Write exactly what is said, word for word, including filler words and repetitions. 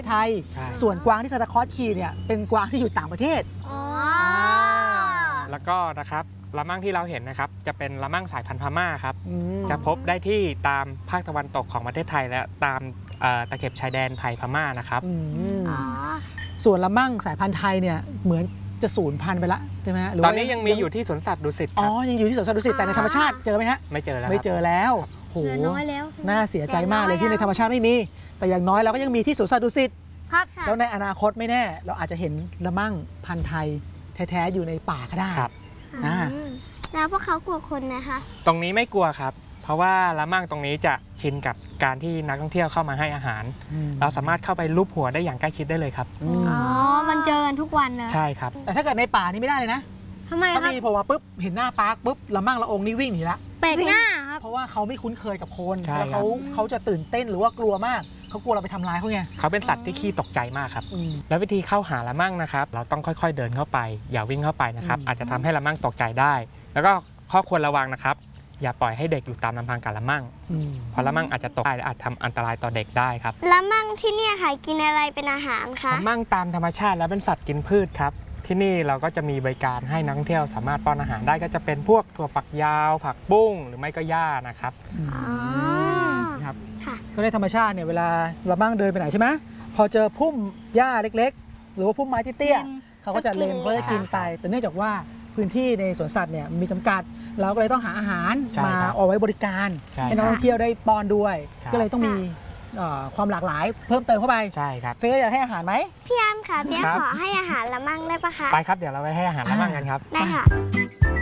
ไทยส่วนกวางที่ซานตาคลอสขี่เนี่ยเป็นกวางที่อยู่ต่างประเทศแล้วก็นะครับละมั่งที่เราเห็นนะครับจะเป็นละมั่งสายพันธุ์พม่าครับจะพบได้ที่ตามภาคตะวันตกของประเทศไทยและตามตะเข็บชายแดนไทยพม่านะครับส่วนละมั่งสายพันธุ์ไทยเนี่ยเหมือนจะสูญพันธุ์ไปละใช่ไหมตอนนี้ยังมีอยู่ที่สวนสัตว์ดุสิตอ๋อยังอยู่ที่สวนสัตว์ดุสิตแต่ในธรรมชาติเจอไหมฮะไม่เจอแล้วไม่เจอแล้วโหน่าเสียใจมากเลยที่ในธรรมชาติไม่มีแต่อย่างน้อยเราก็ยังมีที่สวนสัตว์ดุสิตแล้วในอนาคตไม่แน่เราอาจจะเห็นละมั่งพันธุ์ไทยแท้ๆอยู่ในป่าก็ได้ครับแล้วพวกเขากลัวคนไหมคะตรงนี้ไม่กลัวครับเพราะว่าละมั่งตรงนี้จะชินกับการที่นักท่องเที่ยวเข้ามาให้อาหารเราสามารถเข้าไปลูบหัวได้อย่างใกล้ชิดได้เลยครับอ๋อมันเจอกันทุกวันเลยใช่ครับแต่ถ้าเกิดในป่านี่ไม่ได้เลยนะทำไมครับถ้ามีพอมาปุ๊บเห็นหน้าปาร์คปุ๊บละมั่งละองนี่วิ่งหนีละแปลกหน้าครับเพราะว่าเขาไม่คุ้นเคยกับคนแล้วเขาเขาจะตื่นเต้นหรือว่ากลัวมากเขากลัวเราไปทำร้ายเขาไงเขาเป็นสัตว์ที่ขี้ตกใจมากครับแล้ววิธีเข้าหาละมั่งนะครับเราต้องค่อยๆเดินเข้าไปอย่าวิ่งเข้าไปนะครับอาจจะทำให้ละมั่งตกใจได้แล้วก็ข้อควรระวังนะครับอย่าปล่อยให้เด็กอยู่ตามลำพังกับละมั่งเพราะละมั่งอาจจะตกได้และอาจทำอันตรายต่อเด็กได้ครับละมั่งที่นี่ค่ะกินอะไรเป็นอาหารคะละมั่งตามธรรมชาติแล้วเป็นสัตว์กินพืชครับที่นี่เราก็จะมีบริการให้นักท่องเที่ยวสามารถป้อนอาหารได้ก็จะเป็นพวกถั่วฝักยาวผักบุ้งหรือไม่ก็หญ้านะครับครับก็ในธรรมชาติเนี่ยเวลาละมั่งเดินไปไหนใช่ไหมพอเจอพุ่มหญ้าเล็กๆหรือว่าพุ่มไม้เตี้ยๆเขาก็จะเล็งเขาจะกินไปแต่เนื่องจากว่าพื้นที่ในสวนสัตว์เนี่ยมีจำกัดเราก็เลยต้องหาอาหารมาเอาไว้บริการให้นักท่องเที่ยวได้ป้อนด้วยก็เลยต้องมีความหลากหลายเพิ่มเติมเข้าไปใช่ครับเฟียอยากให้อาหารไหมพี่อ้ำค่ะพี่ขอให้อาหารละมั่งได้ปะคะไปครับเดี๋ยวเราไปให้อาหารละมั่งกันครับได้ค่ะ